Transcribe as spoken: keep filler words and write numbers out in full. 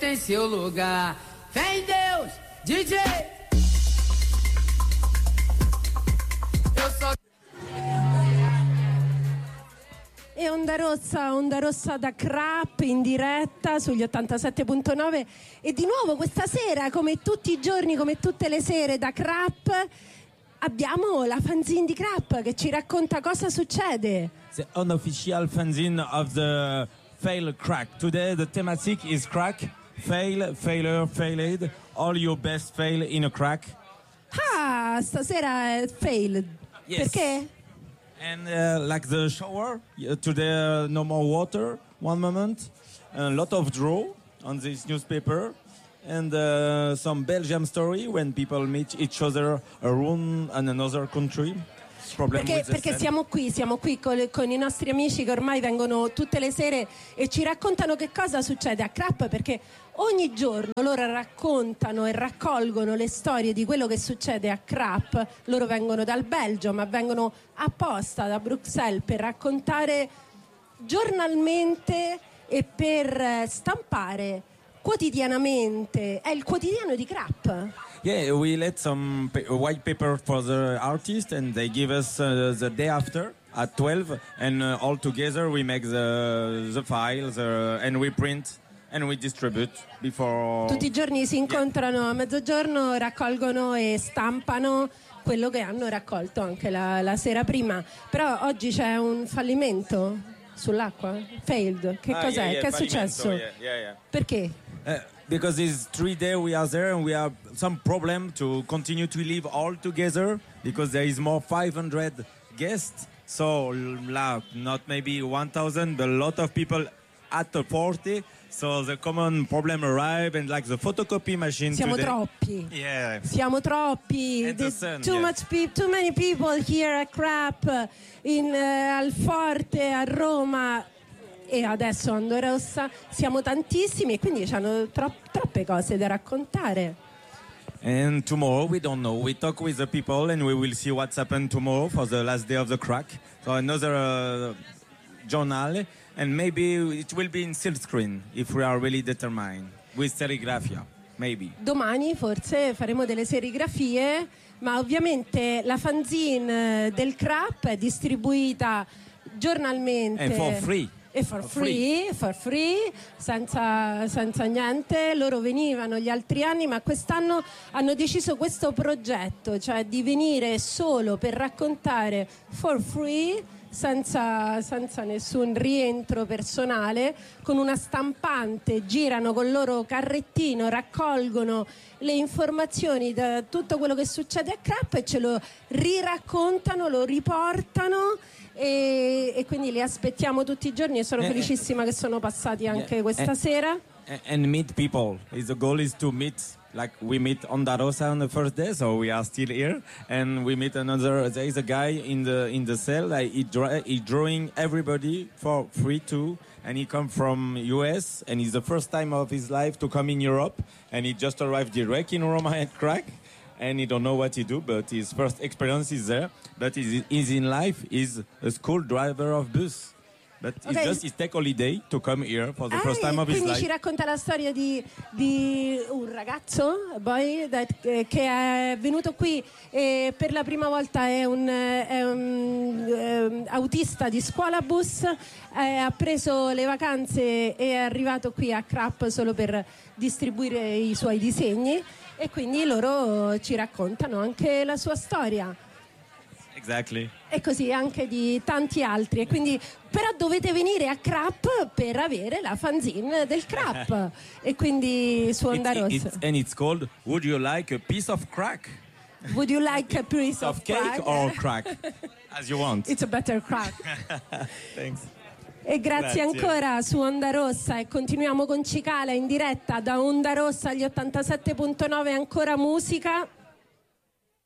tem seu lugar. Fé em Deus, D J. Eu só... E Onda Rossa, Onda Rossa da Crap in diretta sugli ottantasette punto nove e di nuovo questa sera, come tutti i giorni, come tutte le sere da Crap, abbiamo la fanzine di Crap che ci racconta cosa succede. The unofficial fanzine of the Fail Crack. Today the thematic is crack, fail, failure, failed, all your best fail in a crack. Ah, stasera è fail. Yes. Perché? And uh, like the shower, uh, today uh, no more water, one moment, a lot of draw on this newspaper, and uh, some Belgium story when people meet each other around in another country. Problem Perché, perché siamo qui, siamo qui con, con i nostri amici che ormai vengono tutte le sere e ci raccontano che cosa succede a Crap, perché ogni giorno loro raccontano e raccolgono le storie di quello che succede a Crap. Loro vengono dal Belgio, ma vengono apposta da Bruxelles per raccontare giornalmente e per stampare quotidianamente. È il quotidiano di Crap. Yeah, we let some pa- white paper for the artist, and they give us uh, the day after at twelve, and uh, all together we make the the files uh, and we print and we distribute before. Tutti i giorni si incontrano yeah. a mezzogiorno, raccolgono e stampano quello che hanno raccolto anche la, la sera prima. Però oggi c'è un fallimento sull'acqua, failed. Che ah, cos'è? Yeah, yeah, che è successo? Yeah, yeah, yeah. Perché? Uh, because it's three days we are there and we have some problem to continue to live all together because there is more five hundred guests. So la, not maybe one thousand, but a lot of people at the forty. So the common problem arrive and like the photocopy machine. Siamo today. troppi. Yeah. Siamo troppi. Sun, too yeah. much pe- too many people here at Crap in uh, al Forte, a Roma. E adesso a Onda Rossa siamo tantissimi e quindi hanno tro- troppe cose da raccontare. And tomorrow we don't know. We talk with the people and we will see what's happened tomorrow for the last day of the crack. So another uh, journal, and maybe it will be in silk screen if we are really determined with serigraphia. Maybe. Domani forse faremo delle serigrafie, ma ovviamente la fanzine del Crap è distribuita giornalmente. And for free. E for free, for free, senza, senza niente. Loro venivano gli altri anni, ma quest'anno hanno deciso questo progetto, cioè di venire solo per raccontare for free, senza, senza nessun rientro personale, con una stampante, girano col loro carrettino, raccolgono le informazioni da tutto quello che succede a Crap e ce lo riraccontano, lo riportano. E, e quindi li aspettiamo tutti i giorni e sono eh, felicissima che sono passati anche yeah, questa eh, sera. And meet people. The goal is to meet, like we meet Onda Rossa on the first day, so we are still here, and we meet another. There is a guy in the in the cell. Like, he dra- he drawing everybody for free too, and he come from U S and it's the first time of his life to come in Europe, and he just arrived direct in Roma at Crack. And he don't know what he do, but his first experience is there. But his, his in life is a school driver of bus. But Okay. it's just he take holiday to come here for the Ah, first time of his quindi life. ci racconta la storia di, di un ragazzo boy, that, eh, che è venuto qui e per la prima volta è un, è un eh, autista di scuola bus, eh, ha preso le vacanze e è arrivato qui a Crap solo per distribuire i suoi disegni e quindi loro ci raccontano anche la sua storia. Exactly. E così anche di tanti altri. E quindi però dovete venire a Crap per avere la fanzine del Crap. E quindi su Onda It's, Rossa. it's, and it's called Would You Like a Piece of Crack? Would you like a piece Of of cake crack? or crack? As you want. It's a better crack. Thanks. E grazie, Grazie. ancora su Onda Rossa e continuiamo con Cicala in diretta da Onda Rossa agli ottantasette punto nove, ancora musica.